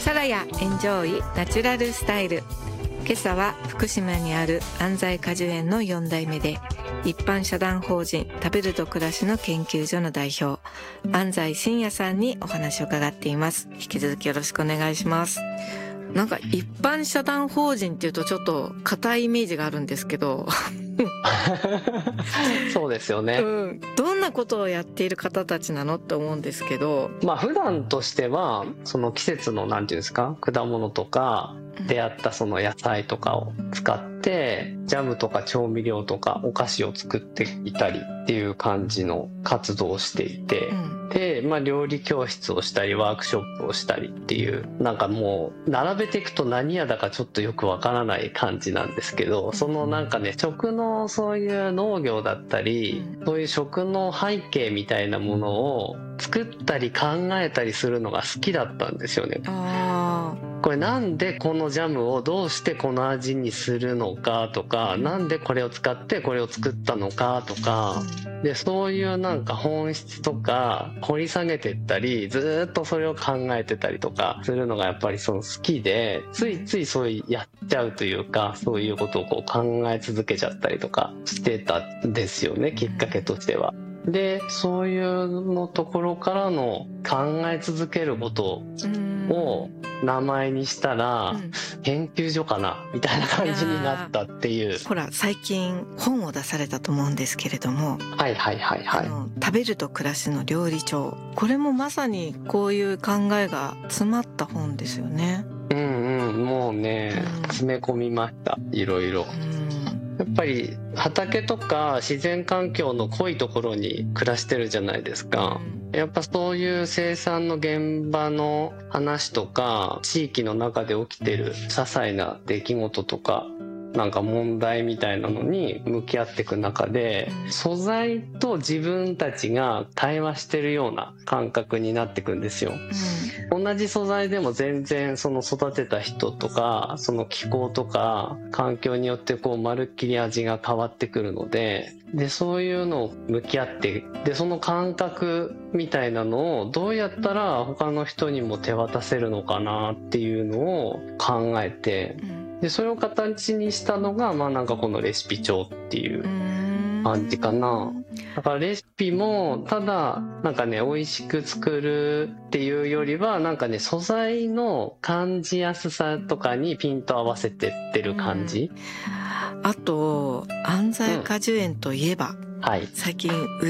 サラヤエンジョイナチュラルスタイル。今朝は福島にある安西果樹園の4代目で一般社団法人食べると暮らしの研究所の代表安西真也さんにお話を伺っています。引き続きよろしくお願いします。なんか一般社団法人っていうとちょっと固いイメージがあるんですけどそうですよね、 どんなことをやっている方たちなのって思うんですけど、 普段としてはその季節のなんていうんですか、果物とか出会ったその野菜とかを使ってジャムとか調味料とかお菓子を作っていたりっていう感じの活動をしていて、で、料理教室をしたりワークショップをしたりっていう、なんかもう並べていくと何屋だかちょっとよくわからない感じなんですけど、そのなんかね、食のそういう農業だったり、そういう食の背景みたいなものを作ったり考えたりするのが好きだったんですよね。これなんでこのジャムをどうしてこの味にするのかとか、なんでこれを使ってこれを作ったのかとかで、そういうなんか本質とか掘り下げていったり、ずっとそれを考えてたりとかするのがやっぱりその好きで、ついついそうやっちゃうというか、そういうことをこう考え続けちゃったりとかしてたんですよね、きっかけとしては。で、そういうのところからの考え続けることを名前にしたら、研究所かなみたいな感じになったっていう。 ほら最近本を出されたと思うんですけれども、食べると暮らしの料理長、これもまさにこういう考えが詰まった本ですよね。 もうね、詰め込みました、いろいろ。やっぱり畑とか自然環境の濃いところに暮らしてるじゃないですか。やっぱそういう生産の現場の話とか、地域の中で起きてる些細な出来事とか、なんか問題みたいなのに向き合っていく中で、素材と自分たちが対話してるような感覚になっていくんですよ。同じ素材でも全然その育てた人とかその気候とか環境によってこうまるっきり味が変わってくるので、そういうのを向き合って、でその感覚みたいなのをどうやったら他の人にも手渡せるのかなっていうのを考えて、でそれを形にしたのがなんかこのレシピ帳っていう感じかな。だからレシピもただなんかね、美味しく作るっていうよりはなんかね、素材の感じやすさとかにピント合わせてってる感じ。 あと安西果樹園といえば、最近